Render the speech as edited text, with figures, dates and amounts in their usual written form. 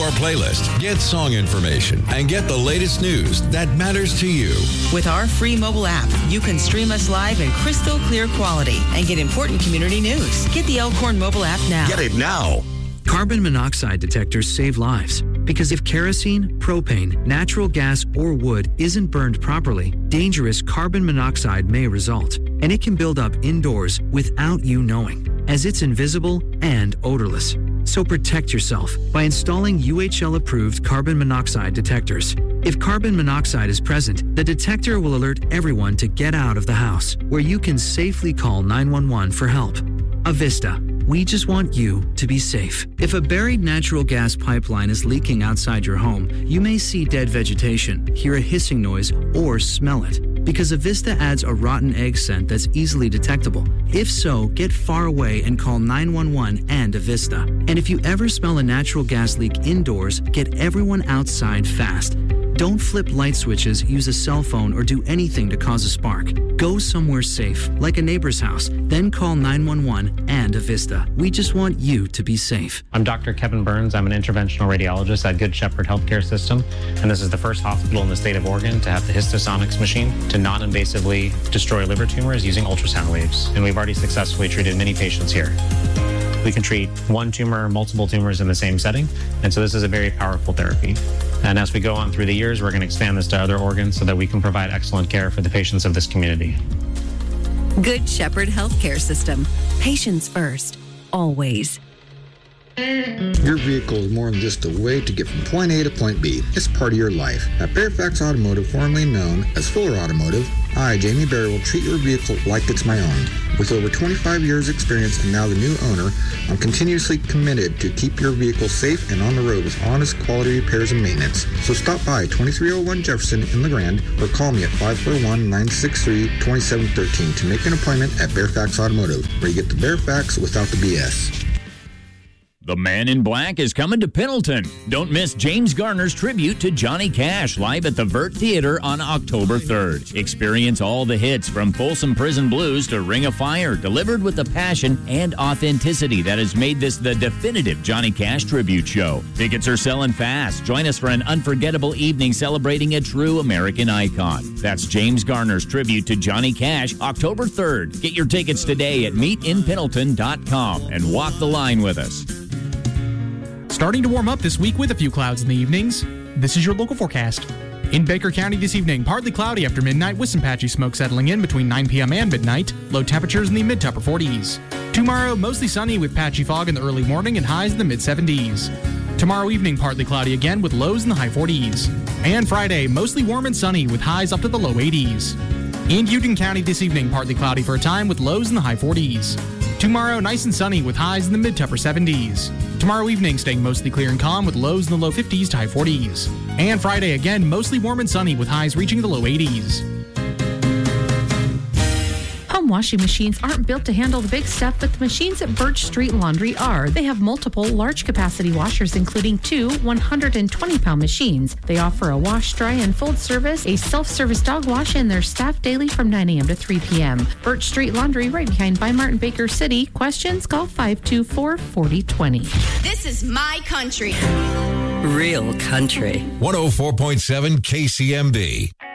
our playlist, get song information, and get the latest news that matters to you. With our free mobile app, you can stream us live in crystal clear quality and get important community news. Get the Elkhorn mobile app now. Get it now. Carbon monoxide detectors save lives because if kerosene, propane, natural gas, or wood isn't burned properly, dangerous carbon monoxide may result, and it can build up indoors without you knowing, as it's invisible and odorless. So protect yourself by installing UHL-approved carbon monoxide detectors. If carbon monoxide is present, the detector will alert everyone to get out of the house, where you can safely call 911 for help. Avista. We just want you to be safe. If a buried natural gas pipeline is leaking outside your home, you may see dead vegetation, hear a hissing noise, or smell it, because Avista adds a rotten egg scent that's easily detectable. If so, get far away and call 911 and Avista. And if you ever smell a natural gas leak indoors, get everyone outside fast. Don't flip light switches, use a cell phone, or do anything to cause a spark. Go somewhere safe, like a neighbor's house, then call 911 and Avista. We just want you to be safe. I'm Dr. Kevin Burns. I'm an interventional radiologist at Good Shepherd Healthcare System, and this is the first hospital in the state of Oregon to have the Histosonics machine to non-invasively destroy liver tumors using ultrasound waves, and we've already successfully treated many patients here. We can treat one tumor, multiple tumors in the same setting, and so this is a very powerful therapy. And as we go on through the years, we're going to expand this to other organs so that we can provide excellent care for the patients of this community. Good Shepherd Healthcare System. Patients first, always. Your vehicle is more than just a way to get from point A to point B. It's part of your life. At Fairfax Automotive, formerly known as Fuller Automotive, I, Jamie Berry, will treat your vehicle like it's my own. With over 25 years experience and now the new owner, I'm continuously committed to keep your vehicle safe and on the road with honest quality repairs and maintenance. So stop by 2301 Jefferson in LeGrand or call me at 541-963-2713 to make an appointment at Fairfax Automotive, where you get the Fairfax without the BS. The Man in Black is coming to Pendleton. Don't miss James Garner's tribute to Johnny Cash live at the Vert Theater on October 3rd. Experience all the hits from Folsom Prison Blues to Ring of Fire, delivered with the passion and authenticity that has made this the definitive Johnny Cash tribute show. Tickets are selling fast. Join us for an unforgettable evening celebrating a true American icon. That's James Garner's tribute to Johnny Cash, October 3rd. Get your tickets today at meetinpendleton.com and walk the line with us. Starting to warm up this week with a few clouds in the evenings. This is your local forecast. In Baker County this evening, partly cloudy after midnight with some patchy smoke settling in between 9 p.m. and midnight. Low temperatures in the mid-to upper 40s. Tomorrow, mostly sunny with patchy fog in the early morning and highs in the mid-70s. Tomorrow evening, partly cloudy again with lows in the high 40s. And Friday, mostly warm and sunny with highs up to the low 80s. In Union County this evening, partly cloudy for a time with lows in the high 40s. Tomorrow, nice and sunny with highs in the mid to upper 70s. Tomorrow evening, staying mostly clear and calm with lows in the low 50s to high 40s. And Friday, again, mostly warm and sunny with highs reaching the low 80s. Home washing machines aren't built to handle the big stuff, but the machines at Birch Street Laundry are. They have multiple large capacity washers, including two 120-pound machines. They offer a wash, dry, and fold service, a self-service dog wash, and they're staffed daily from 9 a.m. to 3 p.m. Birch Street Laundry, right behind Weimar and Baker City. Questions? Call 524-4020. This is my country. Real country. 104.7 KCMB.